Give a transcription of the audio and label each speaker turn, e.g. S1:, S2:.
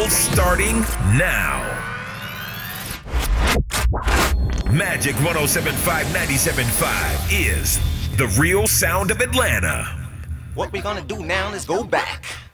S1: starting now. Magic 107.5 97.5 is the real sound of Atlanta.
S2: What we're gonna do now is go back.